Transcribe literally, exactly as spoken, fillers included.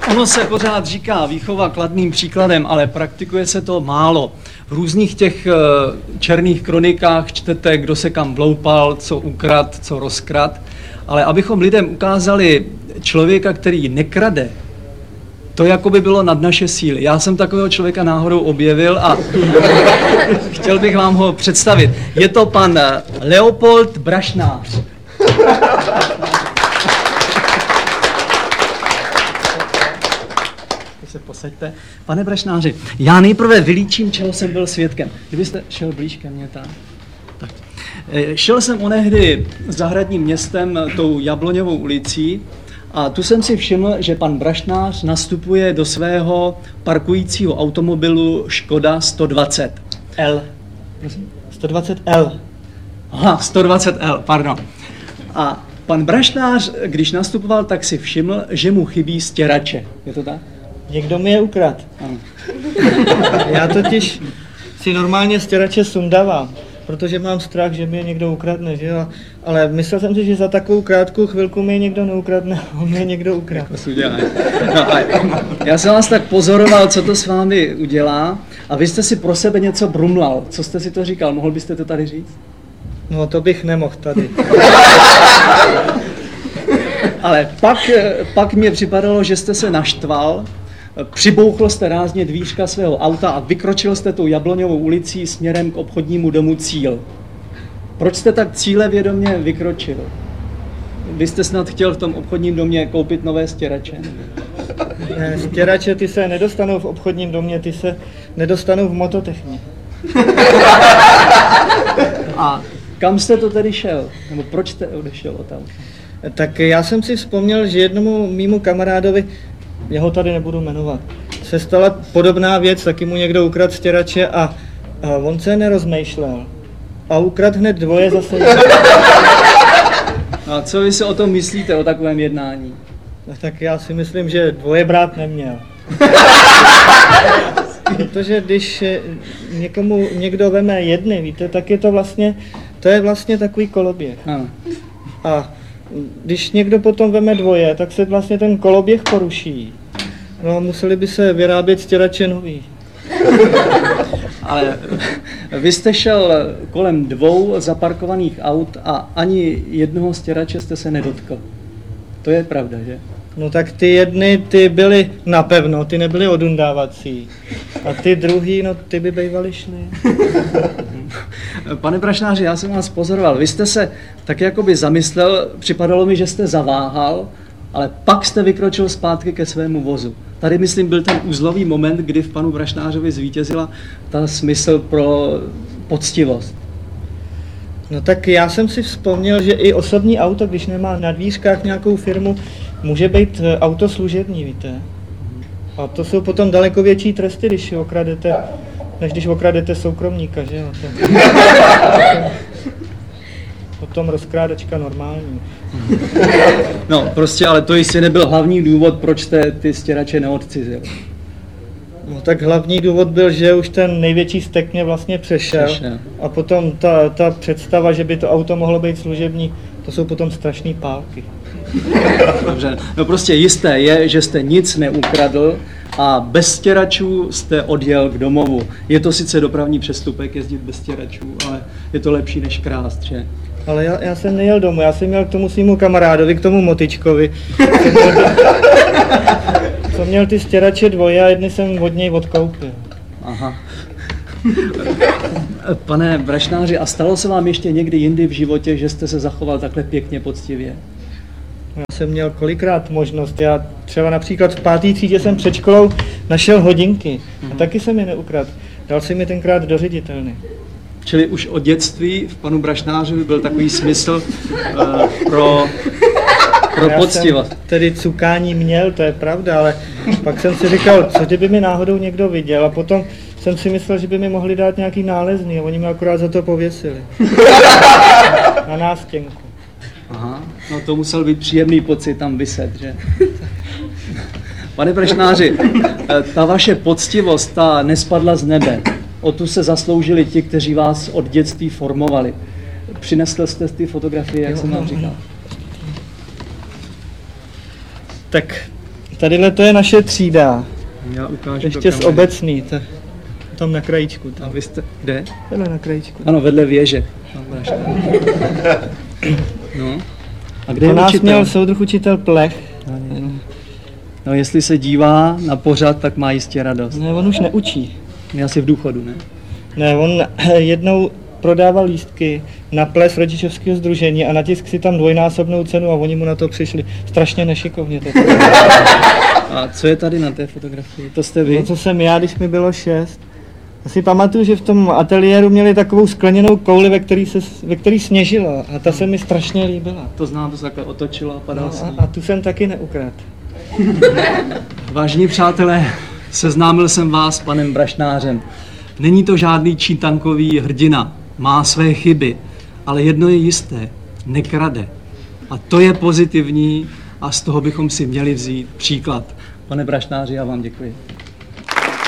Ono se pořád říká výchova kladným příkladem, ale praktikuje se to málo. V různých těch černých kronikách čtete, kdo se kam vloupal, co ukrad, co rozkrad. Ale abychom lidem ukázali člověka, který nekrade, to jako by bylo nad naše síly. Já jsem takového člověka náhodou objevil a chtěl bych vám ho představit. Je to pan Leopold Brašnář. Se posaďte. Pane Brašnáři, já nejprve vylíčím, čeho jsem byl svědkem. Kdybyste šel blíž ke mně tam. Tak. Šel jsem onehdy zahradním městem tou Jabloňovou ulicí a tu jsem si všiml, že pan Brašnář nastupuje do svého parkujícího automobilu Škoda sto dvacet L. Prosím? sto dvacet L. Aha, sto dvacet L, pardon. A pan Brašnář, když nastupoval, tak si všiml, že mu chybí stěrače. Je to tak? Někdo mi je ukradl. Ano. Já totiž si normálně stěrače sundávám, protože mám strach, že mi je někdo ukradne, že jo? Ale myslel jsem si, že za takovou krátkou chvilku mi je někdo neukradne, on mi je někdo ukradne. No, já jsem vás tak pozoroval, co to s vámi udělá, a vy jste si pro sebe něco brumlal. Co jste si to říkal? Mohl byste to tady říct? No to bych nemohl tady. Ale pak, pak mě připadalo, že jste se naštval, přibouchl jste rázně dvířka svého auta a vykročil jste tou Jabloňovou ulicí směrem k obchodnímu domu Cíl. Proč jste tak cílevědomě vykročil? Vy jste snad chtěl v tom obchodním domě koupit nové stěrače? Ne, stěrače ty se nedostanou v obchodním domě, ty se nedostanou v Mototechně. A kam jste to tedy šel? Nebo proč jste odešel od auta? Tak já jsem si vzpomněl, že jednomu mému kamarádovi, já ho tady nebudu jmenovat, se stala podobná věc, taky mu někdo ukradl stěrače a, a on se nerozmýšlel. A ukradl hned dvoje zase. A co vy si o tom myslíte, o takovém jednání? No, tak já si myslím, že dvoje brát neměl. Protože když někomu někdo veme jedny, víte, tak je to vlastně, to je vlastně takový koloběh. Ano. A když někdo potom veme dvoje, tak se vlastně ten koloběh poruší. No a museli by se vyrábět stěrače nový. Ale vy jste šel kolem dvou zaparkovaných aut a ani jednoho stěrače jste se nedotkl. To je pravda, že? No tak ty jedny, ty byly napevno, ty nebyly odundávací. A ty druhý, no ty by bývaly šly. Pane Brašnáři, já jsem vás pozoroval. Vy jste se tak jakoby zamyslel, připadalo mi, že jste zaváhal, ale pak jste vykročil zpátky ke svému vozu. Tady, myslím, byl ten uzlový moment, kdy v panu Brašnářovi zvítězila ta smysl pro poctivost. No tak já jsem si vzpomněl, že i osobní auto, když nemá na dvířkách nějakou firmu, může být auto služební, víte. A to jsou potom daleko větší tresty, když okradete, než když okradete soukromníka, že jo. Potom rozkrádačka normální. No prostě, ale to jistě nebyl hlavní důvod, proč jste ty stěrače neodcizil. No tak hlavní důvod byl, že už ten největší stek mě vlastně přešel. přešel. A potom ta, ta představa, že by to auto mohlo být služební, to jsou potom strašný pálky. Dobře, no prostě jisté je, že jste nic neukradl a bez stěračů jste odjel k domovu. Je to sice dopravní přestupek jezdit bez stěračů, ale je to lepší než krást, že? Ale já, já jsem nejel domů, já jsem jel k tomu svýmu kamarádovi, k tomu Motičkovi. Co měl ty stěrače dvoje a jedny jsem od něj odkoupil. Aha. Pane Brašnáři, a stalo se vám ještě někdy jindy v životě, že jste se zachoval takhle pěkně poctivě? Já jsem měl kolikrát možnost. Já třeba například v pátý třídě jsem před školou našel hodinky. A taky jsem je neukradl. Dal jsem je tenkrát do ředitelny. Čili už od dětství v panu Brašnářovi byl takový smysl uh, pro, pro poctivost. Tedy cukání měl, to je pravda, ale pak jsem si říkal, co kdyby mi náhodou někdo viděl, a potom jsem si myslel, že by mi mohli dát nějaký nálezný a oni mi akorát za to pověsili. Na nástěnku. Aha, no to musel být příjemný pocit tam viset, že? Pane Brašnáři, ta vaše poctivost, ta nespadla z nebe. O tu se zasloužili ti, kteří vás od dětství formovali. Přinesl jste ty fotografie, jak jo, jsem vám říkal? Tak Tadyhle to je naše třída. Já ukážu Ještě do z kamery. obecný. To, tam na krajíčku. A Tam. vy jste, kde? Tady na krajíčku. Ano, vedle věže. Tam budeš tam. No. A kde To je nás učitel? měl soudruh učitel Plech. No, jestli se dívá na pořad, tak má jistě radost. Ne, on už neučí. Je asi v důchodu, ne? Ne, on jednou prodával lístky na ples rodičovského sdružení a natisk si tam dvojnásobnou cenu a oni mu na to přišli strašně nešikovně. To A co je tady na té fotografii? To jste vy? no, co jsem já, když mi bylo šest. Já si pamatuju, že v tom ateliéru měli takovou skleněnou kouli, ve který, se, ve který sněžilo a ta se mi strašně líbila. To znám, to se takhle otočilo a padal No, sníh. a, a tu jsem taky neukradl. Vážení přátelé, seznámil jsem vás s panem Brašnářem. Není to žádný čítankový hrdina, má své chyby, ale jedno je jisté, nekrade. A to je pozitivní a z toho bychom si měli vzít příklad. Pane Brašnáři, já vám děkuji.